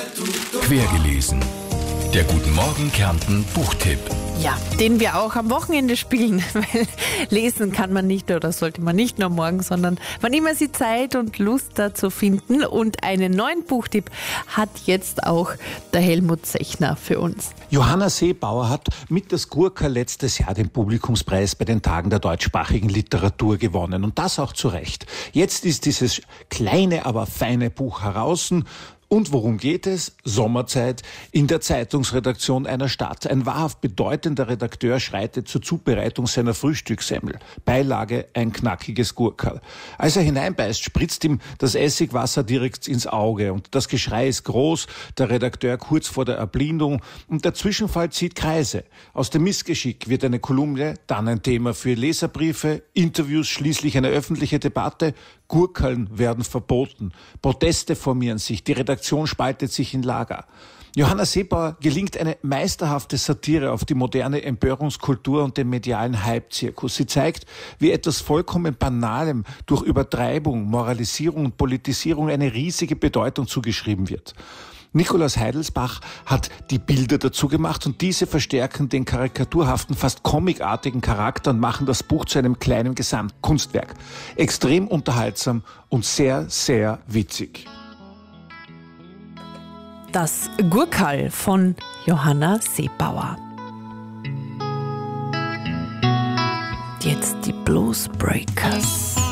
Quergelesen. Der Guten Morgen Kärnten Buchtipp. Ja, den wir auch am Wochenende spielen, weil lesen kann man nicht oder sollte man nicht nur morgen, sondern wann immer Sie Zeit und Lust dazu finden. Und einen neuen Buchtipp hat jetzt auch der Helmut Zechner für uns. Johanna Seebauer hat mit Das Gurkerl letztes Jahr den Publikumspreis bei den Tagen der deutschsprachigen Literatur gewonnen. Und das auch zu Recht. Jetzt ist dieses kleine, aber feine Buch heraus. Und worum geht es? Sommerzeit in der Zeitungsredaktion einer Stadt. Ein wahrhaft bedeutender Redakteur schreitet zur Zubereitung seiner Frühstückssemmel. Beilage ein knackiges Gurkerl. Als er hineinbeißt, spritzt ihm das Essigwasser direkt ins Auge und das Geschrei ist groß, der Redakteur kurz vor der Erblindung und der Zwischenfall zieht Kreise. Aus dem Missgeschick wird eine Kolumne, dann ein Thema für Leserbriefe, Interviews, schließlich eine öffentliche Debatte. Gurkeln werden verboten. Proteste formieren sich. Die Redaktion spaltet sich in Lager. Johanna Seebauer gelingt eine meisterhafte Satire auf die moderne Empörungskultur und den medialen Hype-Zirkus. Sie zeigt, wie etwas vollkommen Banalem durch Übertreibung, Moralisierung und Politisierung eine riesige Bedeutung zugeschrieben wird. Nikolaus Heidelsbach hat die Bilder dazu gemacht und diese verstärken den karikaturhaften, fast comicartigen Charakter und machen das Buch zu einem kleinen Gesamtkunstwerk. Extrem unterhaltsam und sehr, sehr witzig. Das Gurkerl von Johanna Seebauer. Jetzt die Blues Breakers.